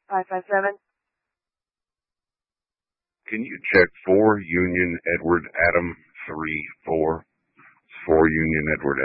557. Can you check 4 Union Edward Adam 3-4? 4 Union Edward